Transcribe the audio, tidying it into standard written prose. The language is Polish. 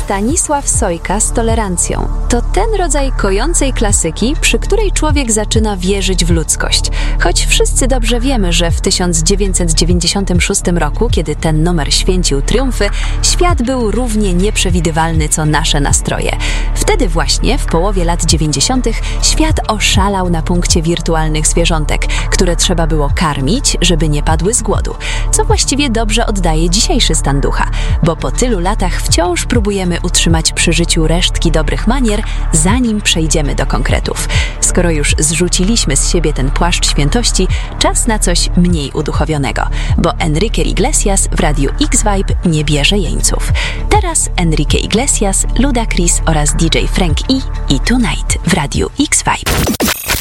Stanisław Sojka z Tolerancją. To ten rodzaj kojącej klasyki, przy której człowiek zaczyna wierzyć w ludzkość. Choć wszyscy dobrze wiemy, że w 1996 roku, kiedy ten numer święcił triumfy, świat był równie nieprzewidywalny co nasze nastroje. Wtedy właśnie, w połowie lat 90., świat oszalał na punkcie wirtualnych zwierzątek, które trzeba było karmić, żeby nie padły z głodu. Co właściwie dobrze oddaje dzisiejszy stan ducha, bo po tylu latach wciąż próbujemy utrzymać przy życiu resztki dobrych manier, zanim przejdziemy do konkretów. Skoro już zrzuciliśmy z siebie ten płaszcz świętości, czas na coś mniej uduchowionego, bo Enrique Iglesias w Radiu X-Vibe nie bierze jeńców. Teraz Enrique Iglesias, Ludacris oraz DJ Frank E. i Tonight w Radiu X-Vibe.